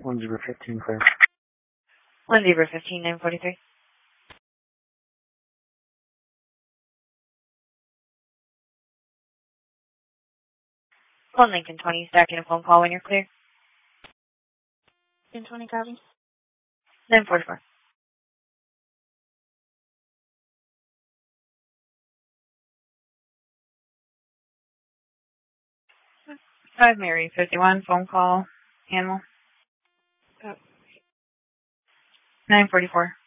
1015, clear. 1015, 943. Phone Lincoln 20, stacking a phone call when you're clear. Lincoln 20, copy. 944. 5 Mary 51, phone call, animal. 944.